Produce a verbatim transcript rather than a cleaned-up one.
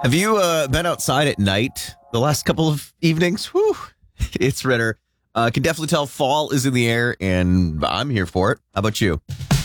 Have you uh, been outside at night the last couple of evenings? Whew. It's Ritter. Uh, can definitely tell fall is in the air, and I'm here for it. How about you?